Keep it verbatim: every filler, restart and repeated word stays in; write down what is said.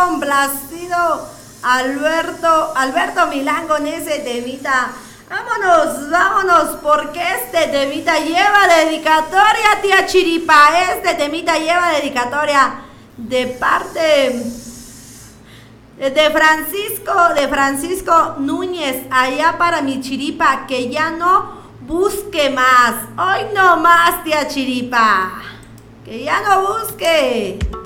complacido Alberto, Alberto Milán con ese temita. Vámonos, vámonos, porque este temita lleva dedicatoria, tía Chiripa. Este temita lleva dedicatoria de parte de Francisco, de Francisco Núñez, allá para mi Chiripa, que ya no busque más. Hoy no más, tía Chiripa. Que ya no busque.